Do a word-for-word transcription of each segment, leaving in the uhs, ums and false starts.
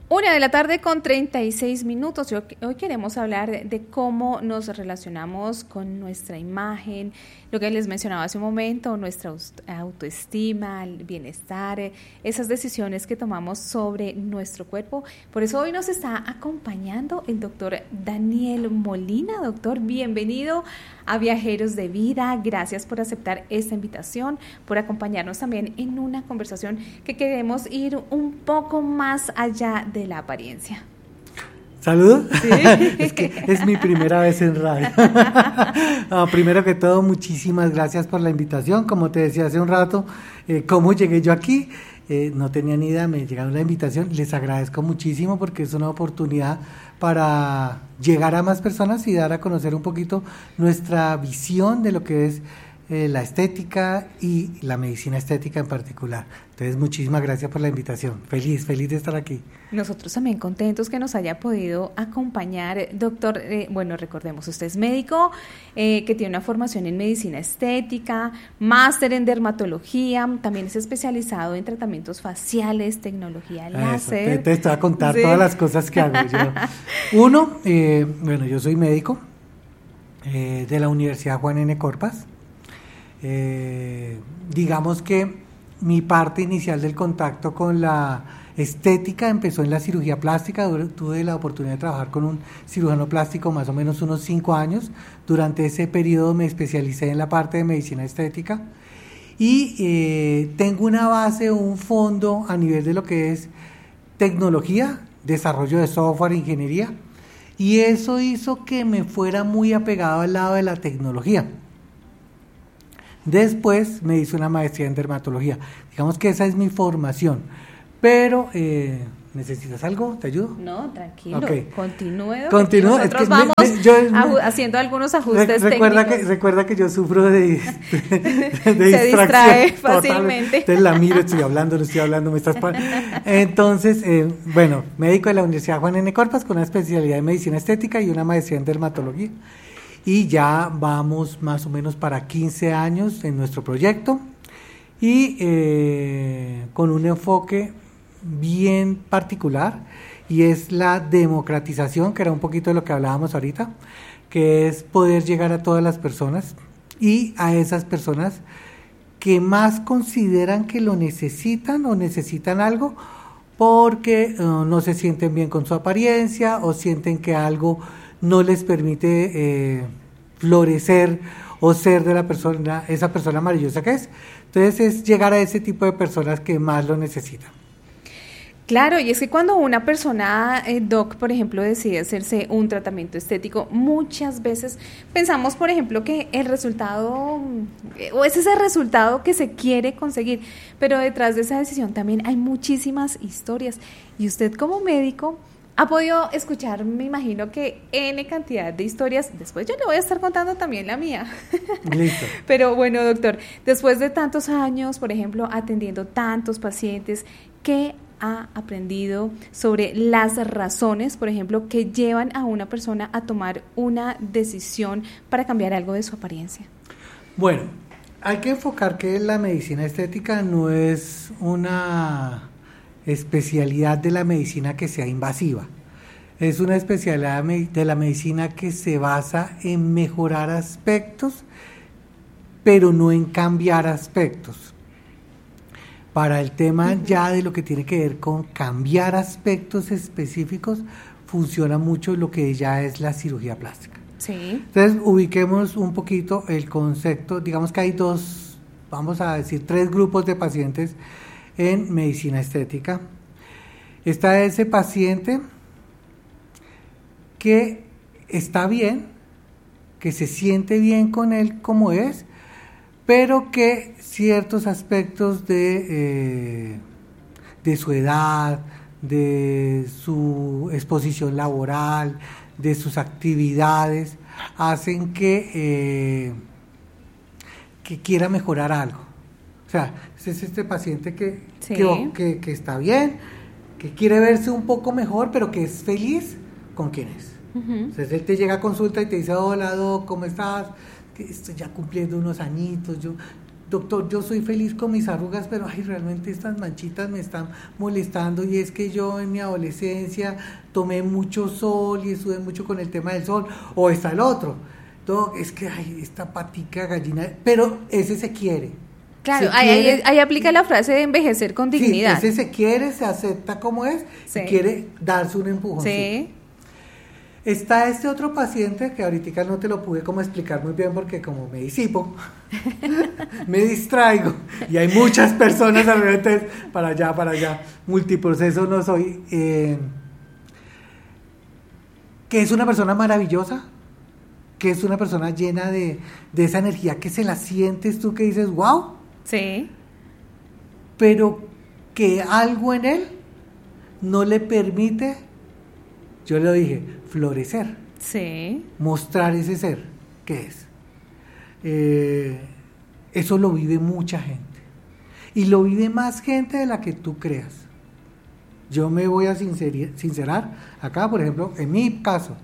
Una de la tarde con treinta y seis minutos. Hoy queremos hablar de cómo nos relacionamos con nuestra imagen, lo que les mencionaba hace un momento, nuestra autoestima, el bienestar, esas decisiones que tomamos sobre nuestro cuerpo. Por eso hoy nos está acompañando el doctor Daniel Molina. Doctor, bienvenido a Viajeros de Vida. Gracias por aceptar esta invitación, por acompañarnos también en una conversación que queremos ir un poco más allá de la apariencia. ¿Saludos? ¿Sí? Es que es mi primera vez en radio. No, primero que todo, muchísimas gracias por la invitación. Como te decía hace un rato, eh, cómo llegué yo aquí, eh, no tenía ni idea, me llegaron la invitación. Les agradezco muchísimo porque es una oportunidad para llegar a más personas y dar a conocer un poquito nuestra visión de lo que es eh, la estética y la medicina estética en particular. Entonces, muchísimas gracias por la invitación. Feliz, feliz de estar aquí. Nosotros también contentos que nos haya podido acompañar, doctor. Eh, bueno, recordemos, usted es médico, eh, que tiene una formación en medicina estética, máster en dermatología, también es especializado en tratamientos faciales, tecnología láser. Te, te voy a contar sí. todas las cosas que hago yo. Uno, eh, bueno, yo soy médico eh, de la Universidad Juan N. Corpas. Eh, digamos que mi parte inicial del contacto con la estética empezó en la cirugía plástica. Tuve la oportunidad de trabajar con un cirujano plástico más o menos unos cinco años. Durante ese periodo me especialicé en la parte de medicina estética y eh, tengo una base, un fondo a nivel de lo que es tecnología, desarrollo de software, ingeniería, y eso hizo que me fuera muy apegado al lado de la tecnología. Después me hice una maestría en dermatología. Digamos que esa es mi formación. Pero, eh, ¿necesitas algo? ¿Te ayudo? No, tranquilo. Okay. Continúe. Continúo. Nosotros es que vamos me, me, yo, aju- haciendo algunos ajustes re, recuerda técnicos. Que, recuerda que yo sufro de, de, de Se distracción. distrae fácilmente. Entonces la miro, estoy hablando, no estoy hablando, me estás... Entonces, eh, bueno, médico de la Universidad Juan N. Corpas con una especialidad en medicina estética y una maestría en dermatología. Y ya vamos más o menos para quince años en nuestro proyecto y eh, con un enfoque bien particular, y es la democratización, que era un poquito de lo que hablábamos ahorita, que es poder llegar a todas las personas y a esas personas que más consideran que lo necesitan o necesitan algo porque uh, no se sienten bien con su apariencia o sienten que algo no les permite eh, florecer o ser de la persona, esa persona maravillosa que es. Entonces es llegar a ese tipo de personas que más lo necesitan. Claro, y es que cuando una persona, eh, doc, por ejemplo, decide hacerse un tratamiento estético, muchas veces pensamos, por ejemplo, que el resultado, eh, o es ese resultado que se quiere conseguir, pero detrás de esa decisión también hay muchísimas historias. Y usted como médico ha podido escuchar, me imagino que N cantidad de historias. Después yo le voy a estar contando también la mía. Listo. Pero bueno, doctor, después de tantos años, por ejemplo, atendiendo tantos pacientes, ¿qué ha aprendido sobre las razones, por ejemplo, que llevan a una persona a tomar una decisión para cambiar algo de su apariencia? Bueno, hay que enfocar que la medicina estética no es una especialidad de la medicina que sea invasiva. Es una especialidad de la medicina que se basa en mejorar aspectos, pero no en cambiar aspectos. Para el tema ya de lo que tiene que ver con cambiar aspectos específicos, funciona mucho lo que ya es la cirugía plástica. Sí. Entonces, ubiquemos un poquito el concepto. Digamos que hay dos, vamos a decir, tres grupos de pacientes en medicina estética. Está ese paciente que está bien, que se siente bien con él como es, pero que ciertos aspectos de, eh, de su edad, de su exposición laboral, de sus actividades, hacen que, eh, que quiera mejorar algo. O sea, es este paciente que, sí. que, que, que está bien, que quiere verse un poco mejor, pero que es feliz con quien es. Uh-huh. Entonces él te llega a consulta y te dice, hola, doc, ¿cómo estás? Que estoy ya cumpliendo unos añitos, yo doctor, yo soy feliz con mis arrugas, pero ay, realmente estas manchitas me están molestando y es que yo en mi adolescencia tomé mucho sol y estuve mucho con el tema del sol, o está el otro, doc, es que ay, esta patica gallina, pero ese se quiere. Claro, se ahí, quiere, ahí, ahí aplica la frase de envejecer con dignidad. Sí, ese se quiere, se acepta como es, sí. y quiere darse un empujón. Sí. Está este otro paciente que ahorita no te lo pude como explicar muy bien porque como me disipo, me distraigo y hay muchas personas alrededor, entonces para allá, para allá, multiproceso no soy, eh, que es una persona maravillosa, que es una persona llena de, de esa energía que se la sientes tú que dices, wow, sí, pero que algo en él no le permite, yo le dije, florecer, sí, mostrar ese ser que es. Eh, eso lo vive mucha gente y lo vive más gente de la que tú creas. Yo me voy a sincerar, sincerar acá, por ejemplo, en mi caso,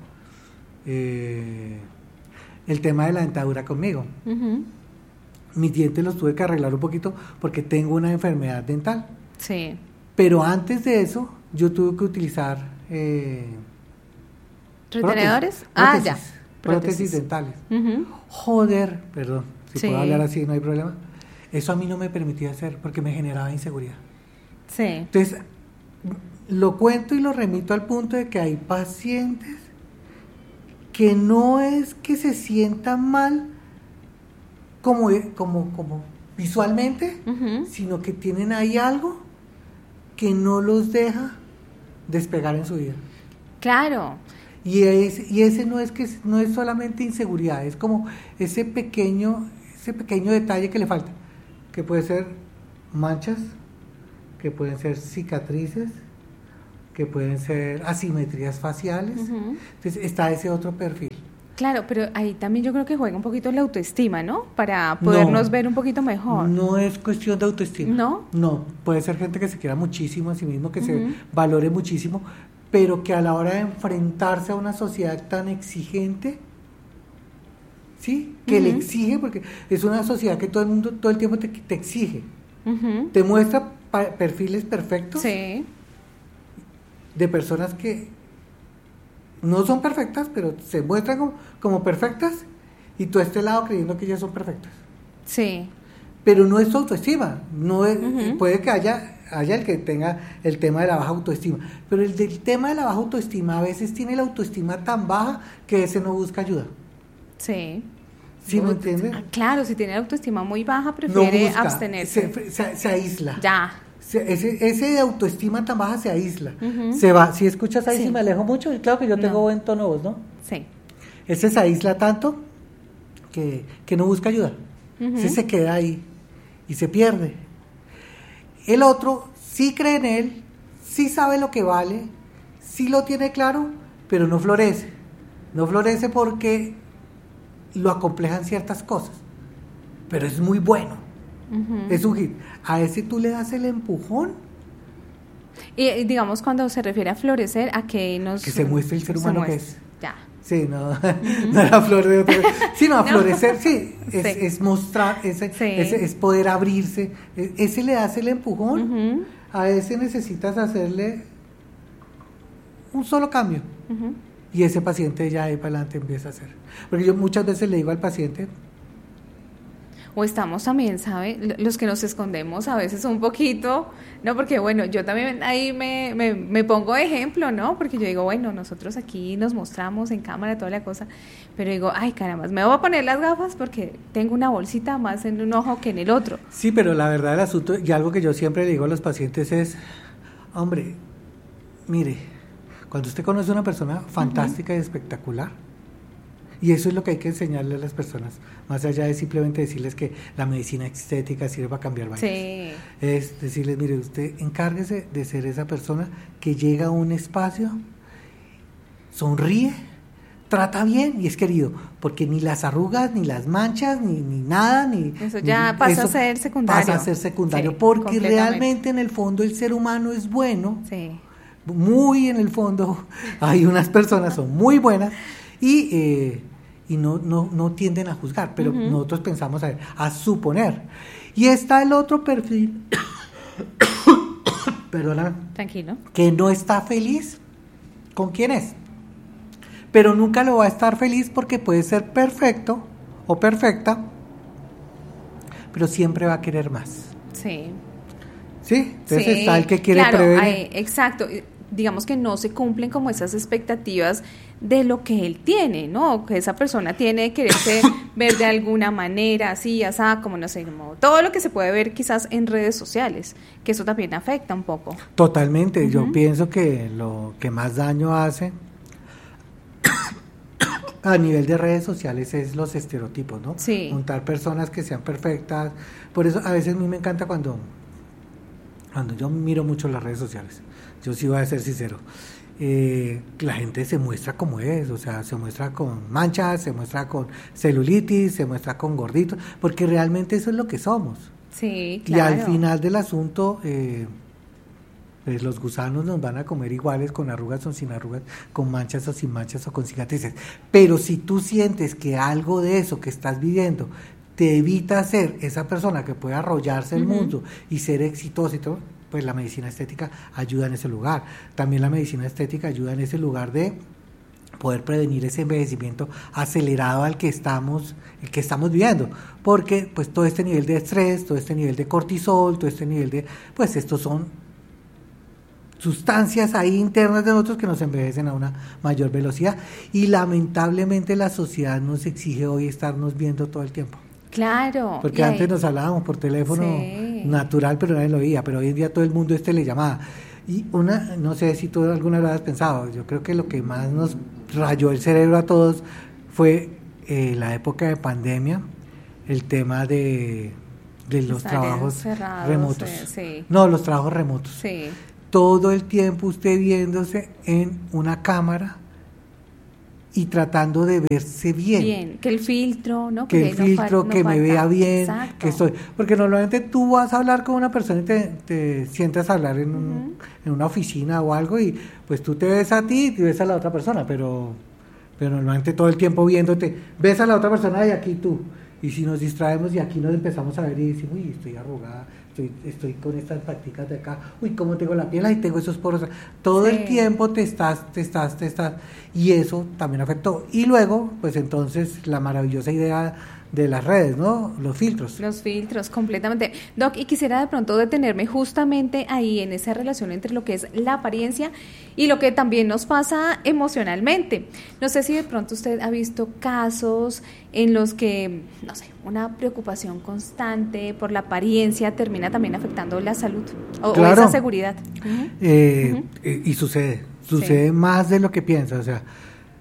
eh, el tema de la dentadura conmigo. Uh-huh. Mis dientes los tuve que arreglar un poquito porque tengo una enfermedad dental. Sí. Pero antes de eso, yo tuve que utilizar eh, ¿retenedores? Prótesis, ah, prótesis, ya. Prótesis, prótesis dentales. Uh-huh. Joder, perdón, si sí. puedo hablar así, no hay problema. Eso a mí no me permitía hacer porque me generaba inseguridad. Sí. Entonces, lo cuento y lo remito al punto de que hay pacientes que no es que se sientan mal como, como, como visualmente, uh-huh. sino que tienen ahí algo que no los deja despegar en su vida. Claro. Y ese, y ese no es que no es solamente inseguridad, es como ese pequeño, ese pequeño detalle que le falta, que puede ser manchas, que pueden ser cicatrices, que pueden ser asimetrías faciales. Uh-huh. Entonces está ese otro perfil. Claro, pero ahí también yo creo que juega un poquito la autoestima, ¿no? Para podernos no, ver un poquito mejor. No es cuestión de autoestima. ¿No? No, puede ser gente que se quiera muchísimo a sí mismo, que uh-huh. se valore muchísimo, pero que a la hora de enfrentarse a una sociedad tan exigente, ¿sí? Que uh-huh. le exige, porque es una sociedad que todo el mundo, todo el tiempo te, te exige. Uh-huh. Te muestra pa- perfiles perfectos. Sí. De personas que no son perfectas, pero se muestran como, como perfectas, y tú a este lado creyendo que ellas son perfectas. Sí. Pero no es tu autoestima, no es, uh-huh. puede que haya, haya el que tenga el tema de la baja autoestima, pero el del tema de la baja autoestima a veces tiene la autoestima tan baja que ese no busca ayuda. Sí. ¿Sí me entiendes? Claro, si tiene la autoestima muy baja, prefiere no busca, abstenerse. Se, se, se aísla. Ya. Ese, ese de autoestima tan baja se aísla, uh-huh. se va, si escuchas ahí, sí. si me alejo mucho, y claro que yo tengo no. buen tono de voz, ¿no? Sí. Ese se aísla tanto que, que no busca ayuda, uh-huh. ese se queda ahí y se pierde. El otro sí cree en él, sí sabe lo que vale, sí lo tiene claro, pero no florece, no florece porque lo acomplejan ciertas cosas, pero es muy bueno. Uh-huh. Es un hit. A ese tú le das el empujón. Y digamos, cuando se refiere a florecer, a que nos... Que se muestre el ser humano que es. Ya. Sí, no, uh-huh. no era flor de otro. Sí, no, a florecer, no. sí, es, sí. es mostrar, ese, sí. ese, es poder abrirse. Ese le das el empujón, uh-huh. a ese necesitas hacerle un solo cambio. Uh-huh. Y ese paciente ya ahí para adelante empieza a hacer. Porque yo muchas veces le digo al paciente... O estamos también, ¿sabe? Los que nos escondemos a veces un poquito, ¿no? Porque, bueno, yo también ahí me, me, me pongo de ejemplo, ¿no? Porque yo digo, bueno, nosotros aquí nos mostramos en cámara toda la cosa, pero digo, ay, caramba, me voy a poner las gafas porque tengo una bolsita más en un ojo que en el otro. Sí, pero la verdad del asunto, y algo que yo siempre le digo a los pacientes es, hombre, mire, cuando usted conoce a una persona fantástica uh-huh. y espectacular, y eso es lo que hay que enseñarle a las personas, más allá de simplemente decirles que la medicina estética sirve para cambiar vainas. Sí. Es decirles, mire, usted encárguese de ser esa persona que llega a un espacio, sonríe, trata bien y es querido, porque ni las arrugas, ni las manchas, ni, ni nada, ni... Eso ya ni, pasa eso a ser secundario. Pasa a ser secundario, sí, porque realmente en el fondo el ser humano es bueno, sí. muy en el fondo hay unas personas son muy buenas, y... Eh, y no, no, no tienden a juzgar, pero uh-huh. nosotros pensamos a, ver, a suponer. Y está el otro perfil, perdona, tranquilo, que no está feliz con quién es, pero nunca lo va a estar feliz porque puede ser perfecto o perfecta, pero siempre va a querer más. Sí. ¿Sí? Entonces sí, está el que quiere claro, prever. Hay, exacto. Digamos que no se cumplen como esas expectativas de lo que él tiene, ¿no? Que esa persona tiene de quererse ver de alguna manera, así, así, como no sé, como todo lo que se puede ver quizás en redes sociales, que eso también afecta un poco. Totalmente, uh-huh. Yo pienso que lo que más daño hace a nivel de redes sociales es los estereotipos, ¿no? Sí. Montar personas que sean perfectas. Por eso a veces a mí me encanta cuando, cuando yo miro mucho las redes sociales. Yo sí voy a ser sincero. Eh, la gente se muestra como es, o sea, se muestra con manchas, se muestra con celulitis, se muestra con gorditos, porque realmente eso es lo que somos. Sí, claro. Y al final del asunto, eh, pues los gusanos nos van a comer iguales, con arrugas o sin arrugas, con manchas o sin manchas o con cicatrices. Pero si tú sientes que algo de eso que estás viviendo te evita ser esa persona que puede arrollarse el uh-huh. mundo y ser exitosa y todo, pues la medicina estética ayuda en ese lugar. También la medicina estética ayuda en ese lugar de poder prevenir ese envejecimiento acelerado al que estamos, el que estamos viviendo, porque pues todo este nivel de estrés, todo este nivel de cortisol, todo este nivel de, pues estos son sustancias ahí internas de nosotros que nos envejecen a una mayor velocidad, y lamentablemente la sociedad nos exige hoy estarnos viendo todo el tiempo. Claro. Porque antes nos hablábamos por teléfono sí. natural, pero nadie lo oía, pero hoy en día todo el mundo es telellamada. Y una, no sé si tú alguna vez has pensado, yo creo que lo que más nos rayó el cerebro a todos fue eh, la época de pandemia, el tema de, de los Estar trabajos cerrados, remotos. Sí, sí. No, los trabajos remotos. Sí. Todo el tiempo usted viéndose en una cámara y tratando de verse bien. Bien, que el filtro, ¿no? Que el no filtro, no que falta. me vea bien, Exacto. que estoy... Porque normalmente tú vas a hablar con una persona y te, te sientas a hablar en, un, uh-huh. en una oficina o algo y pues tú te ves a ti y te ves a la otra persona, pero, pero normalmente todo el tiempo viéndote, ves a la otra persona y aquí tú. Y si nos distraemos y aquí nos empezamos a ver y decimos, uy, estoy arrugada, estoy, estoy con estas prácticas de acá, uy, cómo tengo la piel, ahí tengo esos poros. Todo sí. el tiempo te estás, te estás, te estás, y eso también afectó. Y luego, pues entonces, la maravillosa idea de las redes, ¿no? Los filtros. Los filtros, completamente. Doc, y quisiera de pronto detenerme justamente ahí en esa relación entre lo que es la apariencia y lo que también nos pasa emocionalmente. No sé si de pronto usted ha visto casos en los que, no sé, una preocupación constante por la apariencia termina también afectando la salud o, claro. o esa seguridad. Uh-huh. Eh, uh-huh. eh, y sucede, sucede sí. más de lo que piensa, o sea,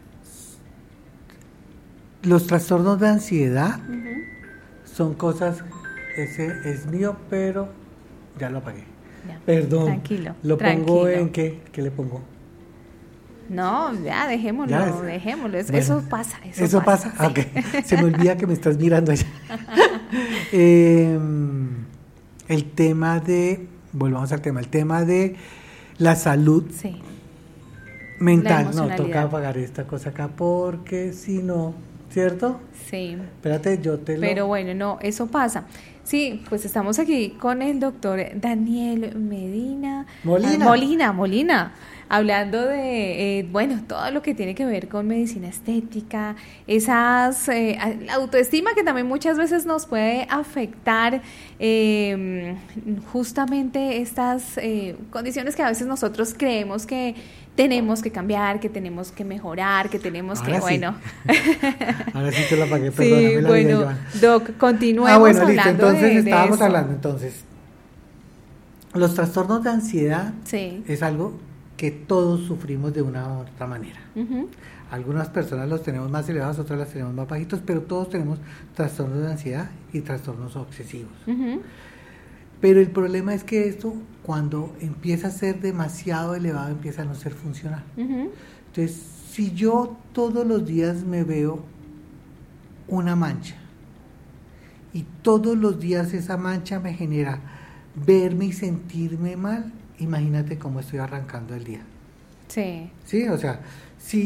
los trastornos de ansiedad uh-huh. son cosas, ese es mío, pero ya lo apagué. Ya. Perdón. Tranquilo. ¿Lo tranquilo. pongo en qué? ¿Qué le pongo? No, ya, dejémoslo, ya es, dejémoslo. Bueno, eso pasa, eso, ¿Eso pasa? pasa? Sí. Okay. Se me olvida que me estás mirando allá. eh, el tema de, volvamos al tema, el tema de la salud sí. mental. No, toca apagar esta cosa acá porque si no, ¿cierto? Sí. Espérate, yo te lo... Pero bueno, no, eso pasa. Sí, pues estamos aquí con el doctor Daniel Medina. Molina. Ah, Molina, Molina. Hablando de, eh, bueno, todo lo que tiene que ver con medicina estética, esas, eh, la autoestima que también muchas veces nos puede afectar, eh, justamente estas eh, condiciones que a veces nosotros creemos que tenemos que cambiar, que tenemos que mejorar, que tenemos Ahora que, sí. bueno. Ahora sí te la pagué, perdóname. Sí, la bueno, vida, Doc, continuemos ah, bueno, hablando listo. Entonces de, de estábamos eso. hablando, entonces, los trastornos de ansiedad sí. es algo que todos sufrimos de una u otra manera. Uh-huh. Algunas personas los tenemos más elevados, otras las tenemos más bajitos, pero todos tenemos trastornos de ansiedad y trastornos obsesivos. Uh-huh. Pero el problema es que esto, cuando empieza a ser demasiado elevado, empieza a no ser funcional. Uh-huh. Entonces, si yo todos los días me veo una mancha y todos los días esa mancha me genera verme y sentirme mal, imagínate cómo estoy arrancando el día. Sí. Sí, o sea, si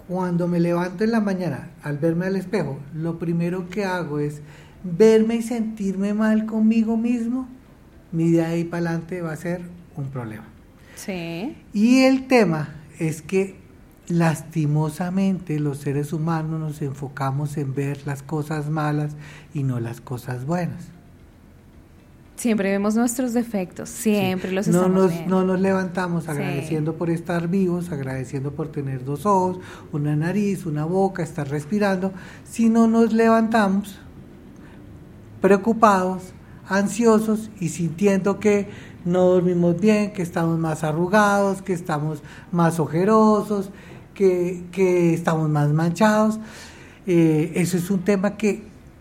cuando me levanto en la mañana al verme al espejo, lo primero que hago es verme y sentirme mal conmigo mismo, mi de ahí para adelante va a ser un problema. Sí. Y el tema es que lastimosamente los seres humanos nos enfocamos en ver las cosas malas y no las cosas buenas. Siempre vemos nuestros defectos, siempre sí. los no estamos nos, viendo. No nos levantamos agradeciendo sí. por estar vivos, agradeciendo por tener dos ojos, una nariz, una boca, estar respirando, sino nos levantamos preocupados, ansiosos y sintiendo que no dormimos bien, que estamos más arrugados, que estamos más ojerosos, que, que estamos más manchados. Eh, eso es un tema que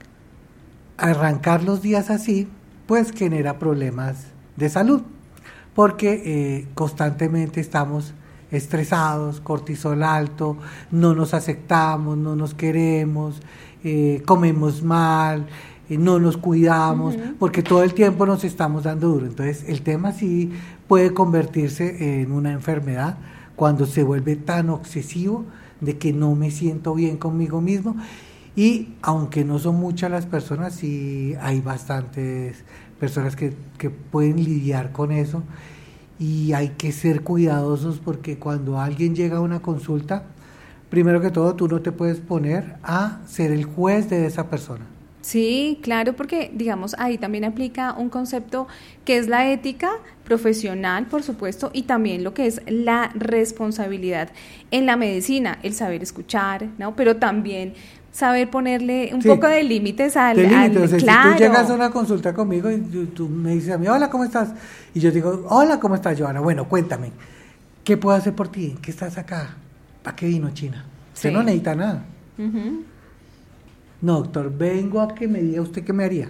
arrancar los días así pues genera problemas de salud, porque eh, constantemente estamos estresados, cortisol alto, no nos aceptamos, no nos queremos, eh, comemos mal, eh, no nos cuidamos, uh-huh. porque todo el tiempo nos estamos dando duro. Entonces el tema sí puede convertirse en una enfermedad cuando se vuelve tan obsesivo de que no me siento bien conmigo mismo. Y aunque no son muchas las personas, sí hay bastantes personas que, que pueden lidiar con eso y hay que ser cuidadosos porque cuando alguien llega a una consulta, primero que todo tú no te puedes poner a ser el juez de esa persona. Sí, claro, porque digamos ahí también aplica un concepto que es la ética profesional, por supuesto, y también lo que es la responsabilidad en la medicina, el saber escuchar, ¿no? Pero también saber ponerle un sí, poco de límites al... De límites, al, o sea, claro. Si tú llegas a una consulta conmigo y tú, tú me dices a mí, hola, ¿cómo estás? Y yo digo, hola, ¿cómo estás, Joana? Bueno, cuéntame, ¿qué puedo hacer por ti? ¿Qué estás acá? ¿Para qué vino, China? Usted sí. no necesita nada. Uh-huh. No, doctor, vengo a que me diga usted qué me haría.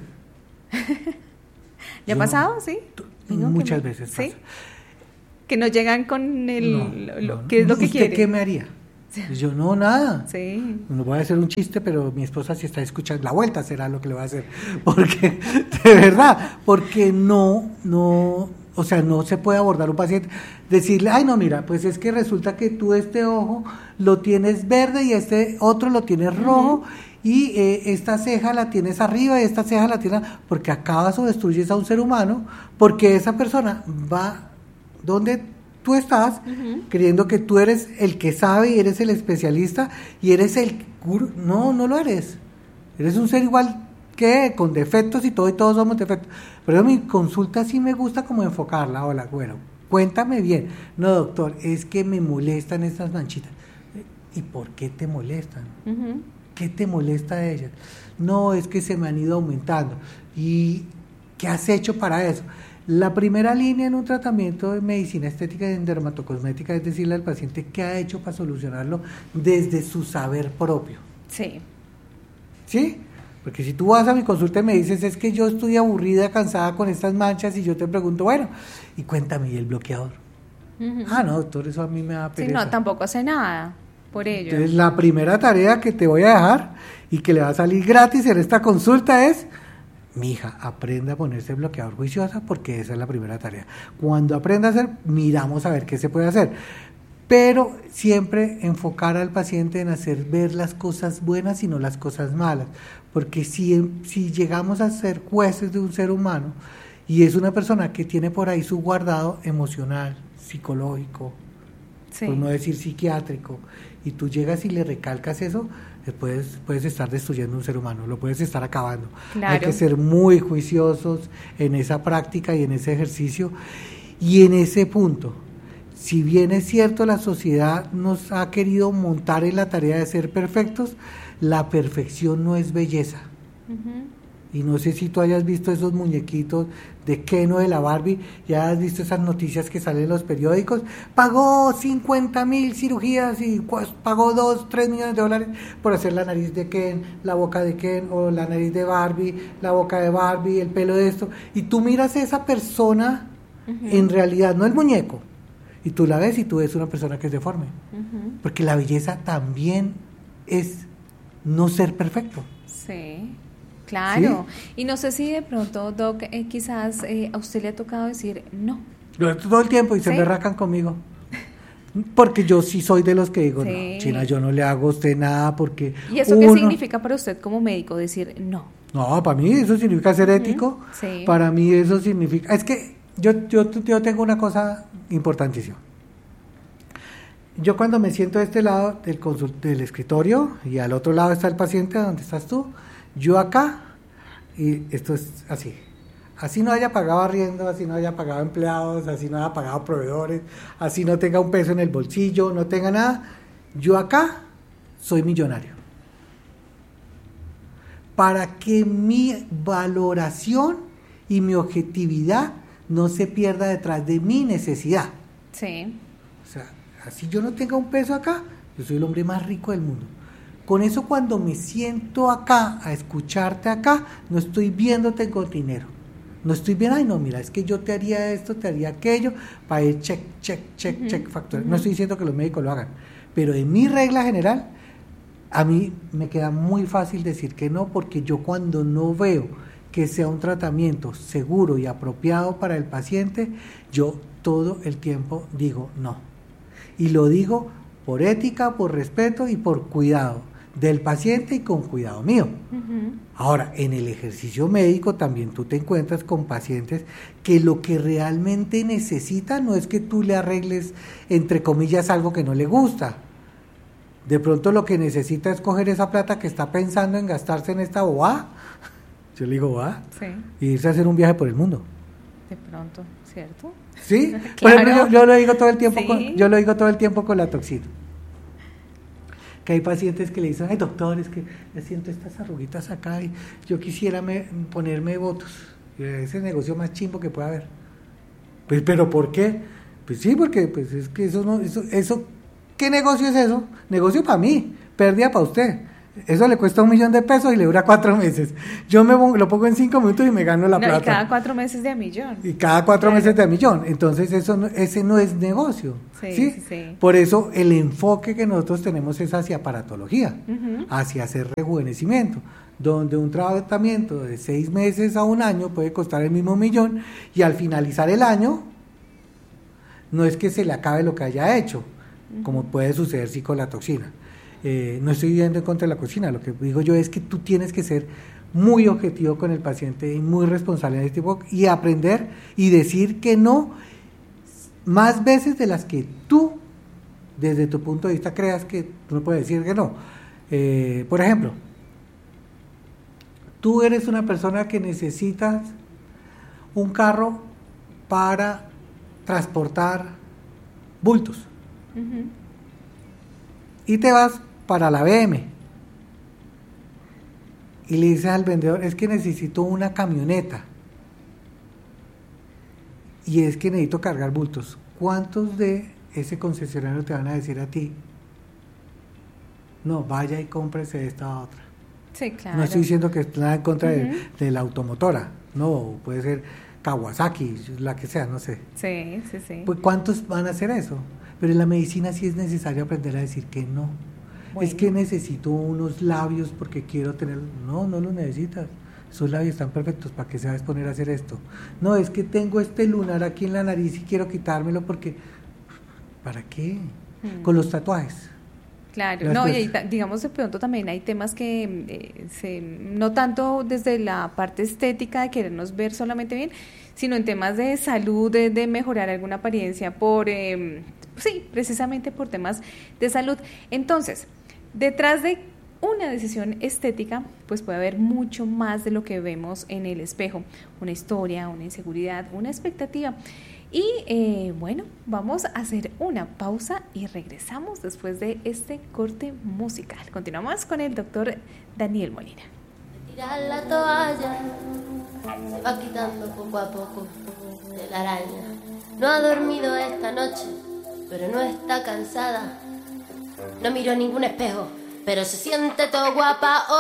¿Ya ha pasado? Sí. Vengo muchas me... veces ¿Sí? pasa. Que no llegan con el... No, lo, no, ¿Qué es lo que ¿Usted quiere? qué me haría? Yo no, nada. Sí. No voy a hacer un chiste, pero mi esposa si está escuchando, la vuelta será lo que le va a hacer. Porque, de verdad, porque no, no, o sea, no se puede abordar un paciente, decirle, ay, no, mira, pues es que resulta que tú este ojo lo tienes verde y este otro lo tienes rojo, uh-huh. y eh, esta ceja la tienes arriba y esta ceja la tienes, porque acabas o destruyes a un ser humano, porque esa persona va donde tú estás uh-huh. creyendo que tú eres el que sabe y eres el especialista y eres el gurú. No, no lo eres. Eres un ser igual que con defectos y todo y todos somos defectos. Pero mi consulta sí me gusta como enfocarla. Hola, bueno, cuéntame bien. No, doctor, es que me molestan estas manchitas. ¿Y por qué te molestan? Uh-huh. ¿Qué te molesta de ellas? No, es que se me han ido aumentando. ¿Y qué has hecho para eso? La primera línea en un tratamiento de medicina estética y en dermatocosmética es decirle al paciente qué ha hecho para solucionarlo desde su saber propio. Sí. ¿Sí? Porque si tú vas a mi consulta y me dices, es que yo estoy aburrida, cansada con estas manchas, y yo te pregunto, bueno, y cuéntame, ¿y el bloqueador? Uh-huh. Ah, no, doctor, eso a mí me da pereza. Sí, no, tampoco hace nada por ello. Entonces, la primera tarea que te voy a dejar y que le va a salir gratis en esta consulta es... Mija, aprenda a ponerse bloqueador juiciosa porque esa es la primera tarea. Cuando aprenda a hacer, miramos a ver qué se puede hacer. Pero siempre enfocar al paciente en hacer ver las cosas buenas y no las cosas malas. Porque si, si llegamos a ser jueces de un ser humano y es una persona que tiene por ahí su guardado emocional, psicológico, sí. por no decir psiquiátrico, y tú llegas y le recalcas eso, Puedes, puedes estar destruyendo un ser humano, lo puedes estar acabando. Claro. Hay que ser muy juiciosos en esa práctica y en ese ejercicio y en ese punto. Si bien es cierto, la sociedad nos ha querido montar en la tarea de ser perfectos, la perfección no es belleza. Uh-huh. Y no sé si tú hayas visto esos muñequitos de Ken o de la Barbie, ya has visto esas noticias que salen en los periódicos, pagó cincuenta mil cirugías y pues, pagó dos, tres millones de dólares por hacer la nariz de Ken, la boca de Ken, o la nariz de Barbie, la boca de Barbie, el pelo de esto, y tú miras a esa persona, uh-huh. en realidad, no el muñeco, y tú la ves y tú ves una persona que es deforme, uh-huh. porque la belleza también es no ser perfecto. Sí. Claro, ¿sí? Y no sé si de pronto, Doc, eh, quizás eh, a usted le ha tocado decir no. Todo el tiempo y se ¿sí? me racan conmigo. Porque yo sí soy de los que digo, Sí. no, China, yo no le hago a usted nada porque... ¿Y eso uno, qué significa para usted como médico decir no? No, para mí eso significa ser ético, Sí. para mí eso significa... Es que yo, yo, yo tengo una cosa importantísima. Yo cuando me siento de este lado del, consult- del escritorio y al otro lado está el paciente, donde estás tú, yo acá, y esto es así. Así no haya pagado arriendo, así no haya pagado empleados, así no haya pagado proveedores, así no tenga un peso en el bolsillo, no tenga nada, yo acá soy millonario. Para que mi valoración y mi objetividad no se pierda detrás de mi necesidad. Sí. O sea, así yo no tenga un peso acá, yo soy el hombre más rico del mundo. Con eso cuando me siento acá a escucharte acá, no estoy viéndote con dinero. No estoy bien, ay no, mira, es que yo te haría esto, te haría aquello, para ir check, check, check, uh-huh. check, factor. Uh-huh. No estoy diciendo que los médicos lo hagan, pero en mi regla general, a mí me queda muy fácil decir que no, porque yo cuando no veo que sea un tratamiento seguro y apropiado para el paciente, yo todo el tiempo digo no. Y lo digo por ética, por respeto y por cuidado del paciente y con cuidado mío. Uh-huh. Ahora, en el ejercicio médico también tú te encuentras con pacientes que lo que realmente necesitan no es que tú le arregles, entre comillas, algo que no le gusta. De pronto lo que necesita es coger esa plata que está pensando en gastarse en esta bobada, yo le digo bobada, sí. y irse a hacer un viaje por el mundo. De pronto, ¿cierto? Sí, claro. Por ejemplo, yo, yo lo digo todo el tiempo, sí. con, yo lo digo todo el tiempo con la toxina. Que hay pacientes que le dicen, ay doctor, es que me siento estas arruguitas acá y yo quisiera me, ponerme botox. Es el negocio más chimbo que puede haber. Pues, ¿pero por qué? Pues sí, porque pues es que eso no, eso, eso, ¿qué negocio es eso? Negocio para mí, pérdida para usted. Eso le cuesta un millón de pesos y le dura cuatro meses. Yo me pongo, lo pongo en cinco minutos y me gano la no, plata. Y cada cuatro meses de a millón. Y cada cuatro claro. meses de a millón. Entonces eso no, ese no es negocio. Sí, ¿sí? Sí, sí. Por eso el enfoque que nosotros tenemos es hacia aparatología, uh-huh. hacia hacer rejuvenecimiento, donde un tratamiento de seis meses a un año puede costar el mismo millón y al finalizar el año no es que se le acabe lo que haya hecho, uh-huh. como puede suceder sí con la toxina. Eh, no estoy yendo en contra de la cocina, lo que digo yo es que tú tienes que ser muy objetivo con el paciente y muy responsable en este tipo y aprender y decir que no más veces de las que tú desde tu punto de vista creas que tú no puedes decir que no. Eh, por ejemplo, tú eres una persona que necesitas un carro para transportar bultos uh-huh. y te vas para la B M y le dices al vendedor, es que necesito una camioneta y es que necesito cargar bultos. ¿Cuántos de ese concesionario te van a decir a ti, no, vaya y cómprese esta otra? Sí, claro. No estoy diciendo que nada en contra uh-huh. de, de la automotora, no, puede ser Kawasaki, la que sea, no sé. Sí, sí, sí. Pues ¿cuántos van a hacer eso? Pero en la medicina sí es necesario aprender a decir que no. Bueno. Es que necesito unos labios porque quiero tener... No, no los necesitas. Esos labios están perfectos, ¿para qué se va a exponer a hacer esto? No, es que tengo este lunar aquí en la nariz y quiero quitármelo porque... ¿Para qué? Hmm. Con los tatuajes. Claro, no, y digamos de pronto también hay temas que eh, se, no tanto desde la parte estética de querernos ver solamente bien, sino en temas de salud, de, de mejorar alguna apariencia por, eh, sí, precisamente por temas de salud. Entonces, detrás de una decisión estética, pues puede haber mucho más de lo que vemos en el espejo, una historia, una inseguridad, una expectativa. Y eh, bueno, vamos a hacer una pausa y regresamos después de este corte musical. Continuamos con el doctor Daniel Molina. Tirar la toalla, se va quitando poco a poco de la araña. No ha dormido esta noche, pero no está cansada. No miró ningún espejo, pero se siente todo guapa.